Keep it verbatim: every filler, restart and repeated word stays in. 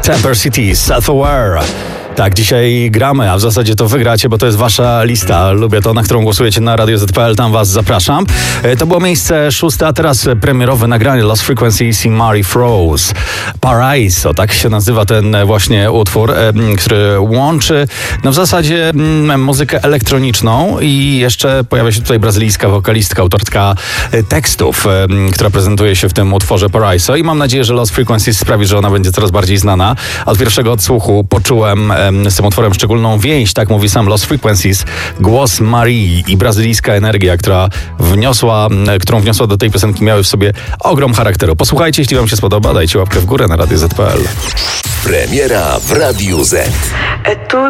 Temper City, Self-Aware. Tak, dzisiaj gramy, a w zasadzie to wygracie, bo to jest wasza lista. Lubię to, na którą głosujecie na Radio Z P L, tam was zapraszam. To było miejsce szóste, a teraz premierowe nagranie Lost Frequencies i Mary Froze. Paraiso, tak się nazywa ten właśnie utwór, który łączy no w zasadzie muzykę elektroniczną i jeszcze pojawia się tutaj brazylijska wokalistka, autorka tekstów, która prezentuje się w tym utworze Paraiso i mam nadzieję, że Lost Frequencies sprawi, że ona będzie coraz bardziej znana. Od pierwszego odsłuchu poczułem z tym utworem szczególną więź, tak mówi sam Lost Frequencies, głos Marii i brazylijska energia, która wniosła, którą wniosła do tej piosenki, miały w sobie ogrom charakteru. Posłuchajcie, jeśli wam się spodoba, dajcie łapkę w górę na Radio Z P L. Premiera w Radiu Z.